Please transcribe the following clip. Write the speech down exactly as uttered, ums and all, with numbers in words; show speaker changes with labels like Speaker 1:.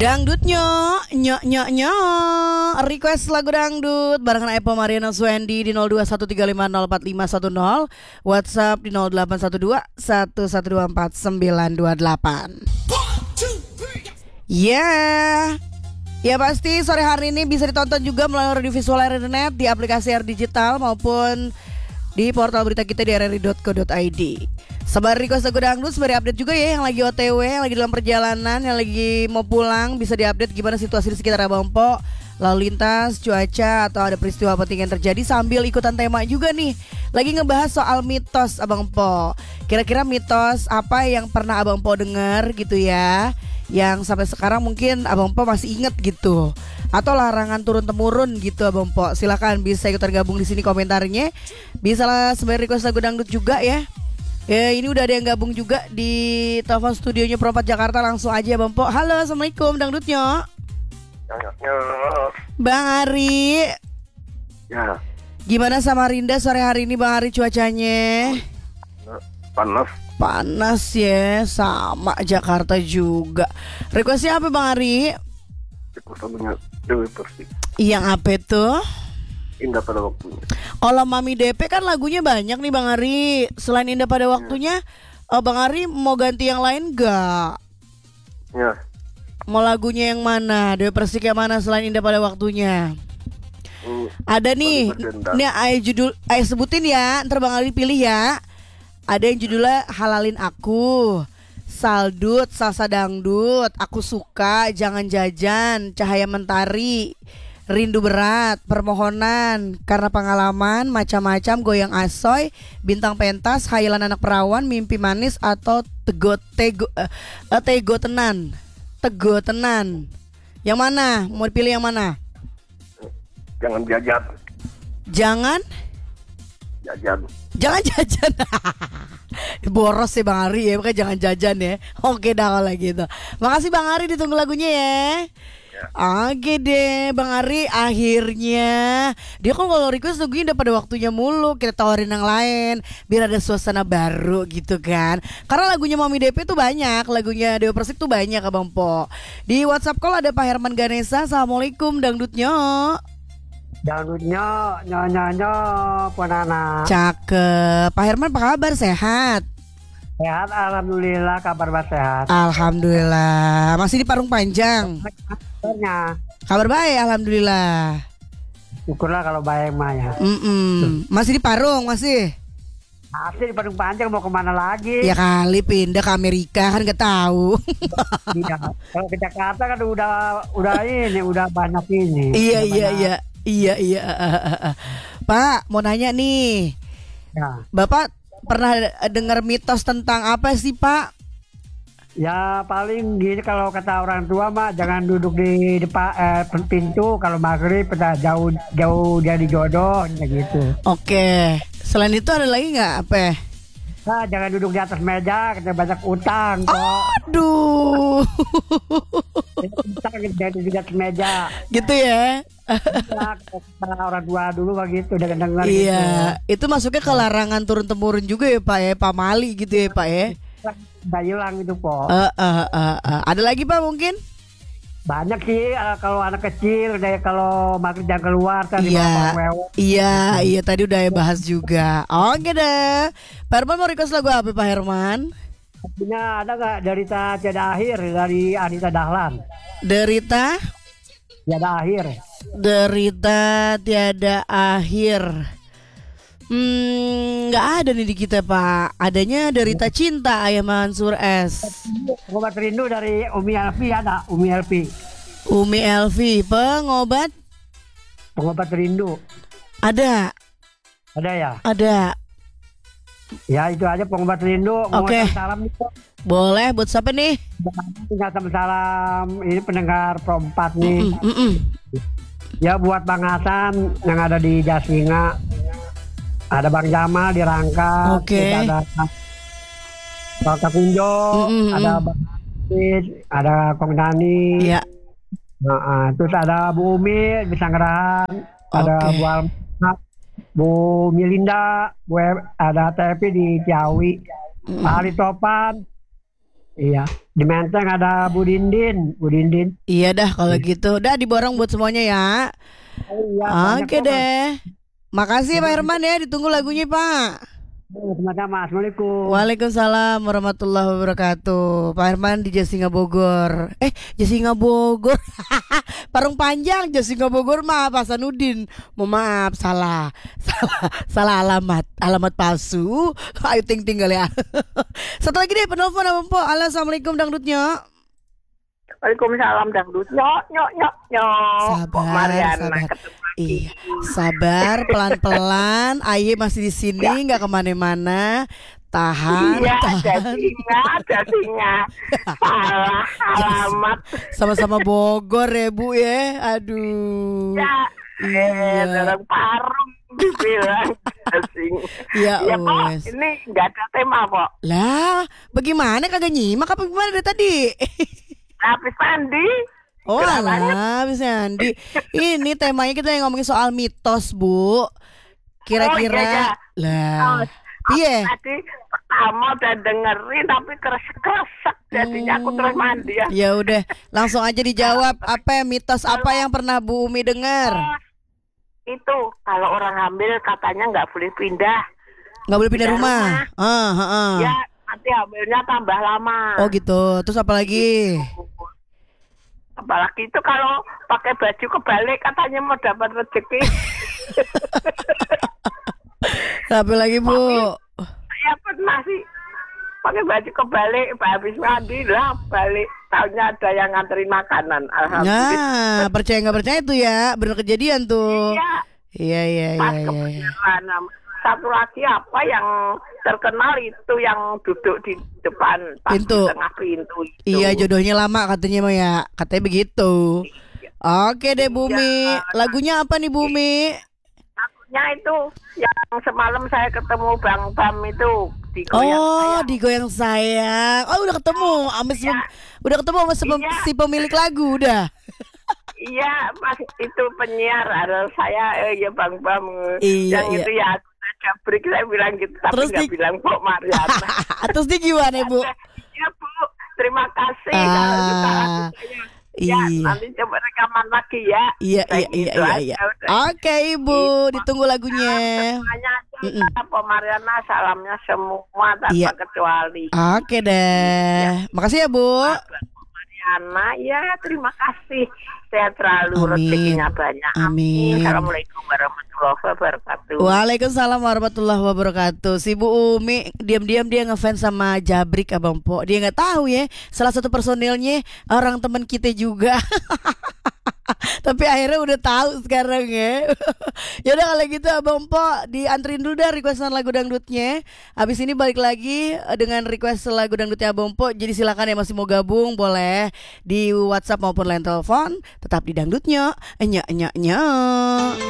Speaker 1: Dangdutnya, nyok nyok nyok. Request lagu dangdut barengan Epo Mariana Swendi di nol dua satu tiga lima nol empat lima satu nol, WhatsApp di nol delapan satu dua satu satu dua empat sembilan dua delapan. Yeah. Ya pasti sore hari ini bisa ditonton juga melalui audiovisual R R I Net di aplikasi R Digital maupun di portal berita kita di r r i dot co dot i d. Sebar request lagu dangdut, sembari update juga ya yang lagi O T W, yang lagi dalam perjalanan, yang lagi mau pulang, bisa diupdate gimana situasi di sekitar Abang Po, lalu lintas, cuaca, atau ada peristiwa penting yang terjadi sambil ikutan tema juga nih. Lagi ngebahas soal mitos Abang Po. Kira-kira mitos apa yang pernah Abang Po dengar gitu ya, yang sampai sekarang mungkin Abang Po masih inget gitu, atau larangan turun-temurun gitu Abang Po. Silakan bisa ikutan gabung di sini komentarnya. Bisa lah sebagai request lagu dangdut juga ya. Ya ini udah ada yang gabung juga di telepon studionya Perempat Jakarta. Langsung aja Bang Po. Halo, assalamualaikum dangdutnya. Bang Ari.
Speaker 2: Ya.
Speaker 1: Gimana Samarinda sore hari ini Bang Ari cuacanya?
Speaker 2: Panas.
Speaker 1: Panas ya, sama Jakarta juga. Requestnya apa Bang Ari?
Speaker 2: Requestnya Dewi Persik.
Speaker 1: Yang apa tuh?
Speaker 2: Indah pada waktunya.
Speaker 1: Kalau Mami D P kan lagunya banyak nih Bang Ari. Selain Indah pada waktunya, ya. uh, Bang Ari mau ganti yang lain gak?
Speaker 2: Ya.
Speaker 1: Mau lagunya yang mana? Dewi Persik yang mana selain Indah pada waktunya?
Speaker 2: Hmm.
Speaker 1: Ada nih. Nih ayo judul, ayo sebutin ya. Ntar Bang Ari pilih ya. Ada yang judulnya Halalin Aku, Saldut, Salsa Dangdut, Aku Suka, Jangan Jajan, Cahaya Mentari, Rindu Berat, Permohonan, Karena Pengalaman, Macam-macam, Goyang Asoy, Bintang Pentas, Hayalan Anak Perawan, Mimpi Manis, atau Tego Tego uh, Tego Tenan. Tego Tenan. Yang mana? Mau dipilih yang mana?
Speaker 2: Jangan jajan.
Speaker 1: Jangan
Speaker 2: Jajan.
Speaker 1: Jangan jajan. Boros sih Bang Ari ya, makanya jangan jajan ya. Oke dah kalau gitu. Makasih Bang Ari, ditunggu lagunya ya. Oke deh Bang Ari, akhirnya dia kan kalau request lagunya udah pada waktunya mulu. Kita tawarin yang lain biar ada suasana baru gitu kan. Karena lagunya Mami D P tuh banyak, lagunya Dewa Persik tuh banyak Abang Po. Di WhatsApp call ada Pak Herman Ganesa. Assalamualaikum dangdutnya.
Speaker 3: Dangdutnya nyo-nyo-nyo Ponana.
Speaker 1: Cakep. Pak Herman apa kabar, sehat?
Speaker 3: Sehat, alhamdulillah, kabar baik sehat.
Speaker 1: Alhamdulillah. Masih di Parung Panjang.
Speaker 3: Kabarnya.
Speaker 1: Kabar baik, alhamdulillah.
Speaker 3: Syukurlah kalau baik mah ya.
Speaker 1: Mm-mm. Masih di Parung, masih?
Speaker 3: Masih di Parung Panjang, mau kemana lagi?
Speaker 1: Ya kali pindah ke Amerika kan gak tahu.
Speaker 3: Iya. Kalau ke Jakarta kan udah udah ini, udah banyak ini.
Speaker 1: Iya
Speaker 3: udah
Speaker 1: iya
Speaker 3: banyak.
Speaker 1: iya. Iya iya. Pak, mau nanya nih.
Speaker 3: Ya.
Speaker 1: Bapak pernah dengar mitos tentang apa sih Pak?
Speaker 3: Ya paling gini, kalau kata orang tua mah jangan duduk di depan eh, pintu kalau maghrib, pada jauh jauh dari jodoh gitu.
Speaker 1: Oke. Selain itu ada lagi nggak apa?
Speaker 3: Nah, jangan duduk di atas meja, kita banyak utang kok.
Speaker 1: Aduh.
Speaker 3: Utang jadi di atas meja.
Speaker 1: Gitu ya.
Speaker 3: Ya, kata orang tua dulu begitu, udah dengar
Speaker 1: Iya,
Speaker 3: gitu.
Speaker 1: itu masuknya ke larangan turun temurun juga ya Pak ya, Pak Mali gitu ya Pak ya.
Speaker 3: Udah hilang itu po.
Speaker 1: Uh, uh, uh, uh. Ada lagi Pak mungkin?
Speaker 3: Banyak sih uh, kalau anak kecil, dari kalau maghrib jangan keluar tadi.
Speaker 1: Iya, iya, iya tadi udah ya bahas juga. Oke deh. Pak Herman mau request lagu apa Pak Herman?
Speaker 3: Artinya ada nggak Derita Tiada Akhir dari Anita Dahlan?
Speaker 1: Derita
Speaker 3: Tiada Akhir.
Speaker 1: Derita Tiada Akhir. Hmm, nggak ada nih di kita Pak. Adanya Derita Cinta Ayah Mansur S.
Speaker 3: Pengobat Rindu dari Umi Elvi ada, Umi Elvi.
Speaker 1: Umi Elvi, pengobat
Speaker 3: Pengobat Rindu.
Speaker 1: ada.
Speaker 3: Ada ya?
Speaker 1: Ada.
Speaker 3: Ya itu aja Pengobat Rindu.
Speaker 1: Oke.
Speaker 3: Salam nih,
Speaker 1: Boleh buat siapa nih?
Speaker 3: tinggal salam ini pendengar Perempat nih.
Speaker 1: Mm-mm, mm-mm.
Speaker 3: Ya buat Bang Hasan yang ada di Jasinga. Ada Bang Jamal di Rangka,
Speaker 1: Oke.
Speaker 3: ada Bang Kunjo,
Speaker 1: Mm-mm.
Speaker 3: ada Bang Hafiz, ada Kong Dani,
Speaker 1: Iya.
Speaker 3: nah, uh, terus ada Bu Umi di Sanggerahan, ada
Speaker 1: Oke.
Speaker 3: Bu Alma, Bu Milinda, Bu, ada Tepi di Ciawi,
Speaker 1: Mm.
Speaker 3: Pak Ali Topan, Iya. Di Menteng ada Bu Dindin, Bu Dindin.
Speaker 1: Iya dah kalau gitu. Dah diborong buat semuanya ya.
Speaker 3: Oh, iya, banyak
Speaker 1: Oke
Speaker 3: kok, Mas.
Speaker 1: deh. Makasih ya Pak Herman ya, ditunggu lagunya Pak.
Speaker 3: Oh, sama-sama. Assalamualaikum.
Speaker 1: Waalaikumsalam warahmatullahi wabarakatuh. Pak Herman di Jasinga Bogor. Eh, Jasinga Bogor. Parung Panjang, Jasinga Bogor mah Pak Sanudin. Mohon maaf, salah. Salah, salah alamat. Alamat palsu. Ayo ting tinggal ya. Satu lagi deh penelpon Abang Po. Halo, Assalamualaikum dangdutnya.
Speaker 2: Waalaikumsalam dangdut. Nyok nyok nyok nyok. Kok
Speaker 1: Sabar,
Speaker 2: Mariana
Speaker 1: sabar.
Speaker 2: ketemu lagi.
Speaker 1: Iya, sabar, pelan-pelan. Aye masih di sini, nggak kemana-mana. Tahan,
Speaker 2: Iya,
Speaker 1: tahan.
Speaker 2: jadinya, jadinya. Salah alamat.
Speaker 1: Sama-sama Bogor ya Bu ya. Aduh.
Speaker 2: Ya,
Speaker 1: Iya.
Speaker 2: eh, orang parung dibilang asing.
Speaker 1: Ya
Speaker 2: Ya, Pok,
Speaker 1: wes.
Speaker 2: ini nggak ada tema, Pok.
Speaker 1: Lah, bagaimana kagak nyimak apa gimana dari tadi?
Speaker 2: Habis mandi.
Speaker 1: Oh
Speaker 2: Kenapa?
Speaker 1: alah, bisa Andi. Ini temanya kita yang ngomongin soal mitos, Bu.
Speaker 2: Oh,
Speaker 1: Kira-kira
Speaker 2: iya, iya.
Speaker 1: lah.
Speaker 2: Aku
Speaker 1: Iya.
Speaker 2: tadi pertama udah dengerin tapi kresek-kresek jadinya aku terus mandi ya.
Speaker 1: Ya udah, langsung aja dijawab. Apa ya, mitos apa yang pernah Bu Umi dengar?
Speaker 2: Itu kalau orang hamil katanya nggak boleh pindah.
Speaker 1: Nggak boleh pindah
Speaker 2: Pindah
Speaker 1: rumah.
Speaker 2: rumah.
Speaker 1: Ah, ah, ah.
Speaker 2: Ya nanti hamilnya tambah lama.
Speaker 1: Oh gitu. Terus apa lagi?
Speaker 2: Apalagi itu kalau pakai baju kebalik katanya mau dapat rezeki.
Speaker 1: Apa lagi Bu?
Speaker 2: Saya pernah sih pakai baju kebalik, habis mandi lah balik. Tahunya ada yang nganterin makanan. Alhamdulillah.
Speaker 1: Nah, percaya nggak percaya itu ya, bener kejadian tuh.
Speaker 2: Iya.
Speaker 1: Iya iya iya
Speaker 2: Pas
Speaker 1: iya.
Speaker 2: kebenaran. Satu lagi apa yang terkenal itu yang duduk di depan pas
Speaker 1: Pintu.
Speaker 2: di tengah pintu itu.
Speaker 1: Iya, jodohnya lama katanya mah ya. Katanya begitu. Oke deh Bumi. Lagunya apa nih Bumi?
Speaker 2: Lagunya itu yang semalam saya ketemu Bang Bam itu di Goyang
Speaker 1: Oh,
Speaker 2: Sayang.
Speaker 1: di Goyang Sayang. Oh, udah ketemu sama si,
Speaker 2: Iya.
Speaker 1: udah ketemu sama si,
Speaker 2: Iya.
Speaker 1: si pemilik lagu udah.
Speaker 2: Iya, Mas itu penyiar ada saya eh, ya Bang Bam.
Speaker 1: Iya,
Speaker 2: yang
Speaker 1: iya.
Speaker 2: itu ya saya break saya bilang gitu tapi
Speaker 1: Terus
Speaker 2: nggak
Speaker 1: di-
Speaker 2: bilang Pok Mariana.
Speaker 1: Terus dia gimana Bu?
Speaker 2: Ya Bu, terima kasih
Speaker 1: Ah,
Speaker 2: kalau suka lagu saya. Ya,
Speaker 1: iya.
Speaker 2: nanti coba rekaman lagi ya.
Speaker 1: Iya
Speaker 2: Kayak
Speaker 1: iya iya
Speaker 2: gitu
Speaker 1: iya
Speaker 2: aja
Speaker 1: iya.
Speaker 2: udah.
Speaker 1: Oke Ibu, ditunggu lagunya.
Speaker 2: Semuanya
Speaker 1: Mm-mm.
Speaker 2: Pok Mariana salamnya semua tanpa
Speaker 1: Iya.
Speaker 2: kecuali.
Speaker 1: Oke deh. Makasih ya Bu.
Speaker 2: Pok Mariana, ya terima kasih. Sehat selalu,
Speaker 1: Amin.
Speaker 2: rezekinya banyak.
Speaker 1: Amin.
Speaker 2: Assalamualaikum warahmatullahi wabarakatuh.
Speaker 1: Waalaikumsalam warahmatullahi wabarakatuh. Si Bu Umi diam-diam dia ngefans sama Jabrik Abang Po. Dia nggak tahu ya, salah satu personilnya orang teman kita juga. Tapi akhirnya udah tahu sekarang ya. Yaudah kalau gitu Abang Po dianterin dulu dah requestan lagu dangdutnya. Habis ini balik lagi eh, dengan request lagu dangdutnya Abang Po. Jadi silakan yang masih mau gabung boleh di WhatsApp maupun line telepon. Tetap di dangdutnya. Enya enya enya.